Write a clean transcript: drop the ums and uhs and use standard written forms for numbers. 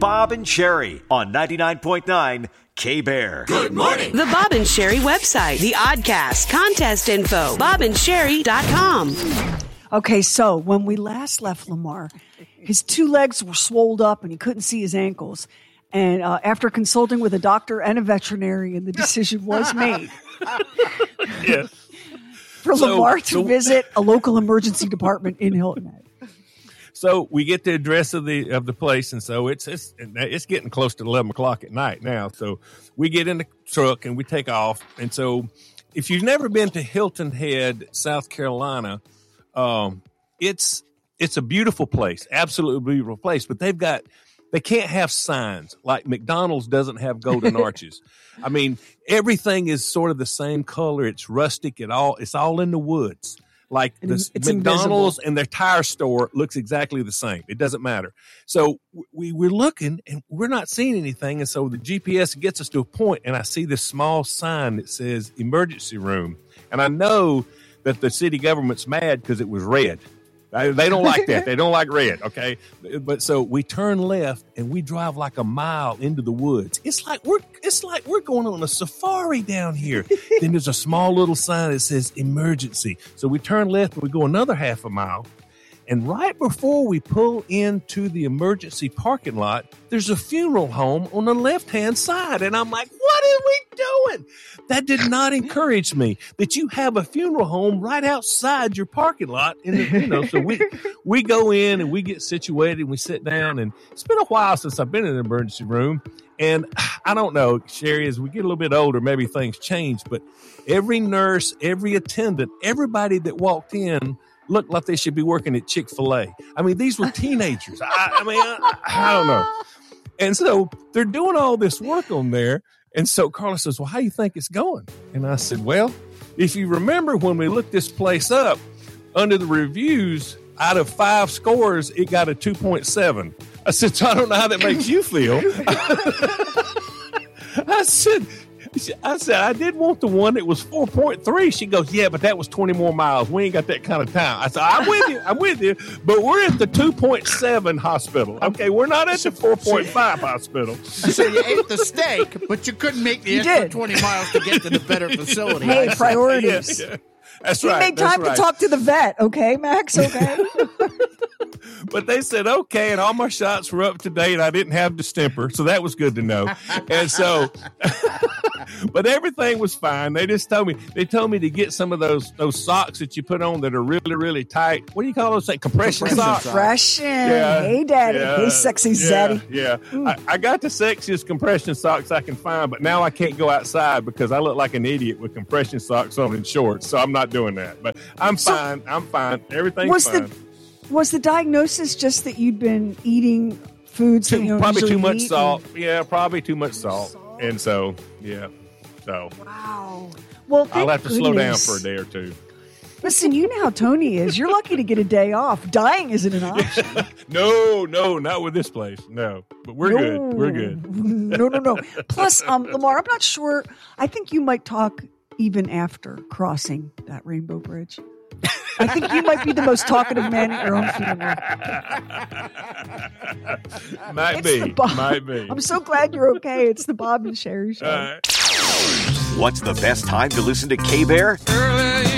Bob and Sherry on 99.9 K-Bear. Good morning. The Bob and Sherry website, the Oddcast, contest info, bobandsherry.com. Okay, so when we last left Lamar, his two legs were swelled up and he couldn't see his ankles. And after consulting with a doctor and a veterinarian, the decision was made. Yes. For Lamar to visit a local emergency department in Hilton Head. So we get the address of the place, and so it's getting close to 11 o'clock at night now. So we get in the truck and we take off. And so if you've never been to Hilton Head, South Carolina, it's a beautiful place, absolutely beautiful place. But they can't have signs like McDonald's doesn't have golden arches. I mean, everything is sort of the same color. It's rustic. It's all in the woods. Like the McDonald's and their tire store looks exactly the same. It doesn't matter. So we're looking and we're not seeing anything. And so the GPS gets us to a point, and I see this small sign that says emergency room. And I know that the city government's mad because it was red. They don't like that. They don't like red, okay? But so we turn left and we drive like a mile into the woods. It's like we're going on a safari down here. Then there's a small little sign that says emergency. So we turn left and we go another half a mile. And right before we pull into the emergency parking lot, there's a funeral home on the left-hand side. And I'm like, what are we doing? That did not encourage me that you have a funeral home right outside your parking lot. So we go in and we get situated and we sit down. And it's been a while since I've been in an emergency room. And I don't know, Sherry, as we get a little bit older, maybe things change. But every nurse, every attendant, everybody that walked in looked like they should be working at Chick-fil-A. I mean, these were teenagers. I don't know. And so they're doing all this work on there. And so Carla says, well, how do you think it's going? And I said, well, if you remember when we looked this place up, under the reviews, out of 5 scores, it got a 2.7. I said, so I don't know how that makes you feel. I said, I did want the one that was 4.3. She goes, yeah, but that was 20 more miles. We ain't got that kind of time. I said, I'm with you, but we're at the 2.7 hospital. Okay, we're not at the 4.5 hospital. So you ate the steak, but you couldn't make the extra 20 miles to get to the better facility. Hey, priorities. Yeah. That's right. Make time to talk to the vet, okay, Max? Okay. But they said, okay, and all my shots were up to date. I didn't have distemper, so that was good to know. And so, but everything was fine. They told me to get some of those socks that you put on that are really, really tight. What do you call those? Like compression socks? Compression. Yeah. Hey, Daddy. Yeah. Hey, sexy Zaddy. Yeah. I got the sexiest compression socks I can find, but now I can't go outside because I look like an idiot with compression socks on and shorts, so I'm not doing that. But I'm fine. I'm fine. Everything's fine. Was the diagnosis just that you'd been eating foods that you don't probably too much eat? Salt? Yeah, probably too much salt. And so, yeah. So wow. Well, I'll have to slow down for a day or two. Listen, you know how Tony is. You're lucky to get a day off. Dying isn't an option. No, not with this place. No, but we're good. We're good. No. Plus, Lamar, I'm not sure. I think you might talk even after crossing that Rainbow Bridge. I think you might be the most talkative man at your own funeral. Might be. I'm so glad you're okay. It's the Bob and Sherry Show. What's the best time to listen to K-Bear? Early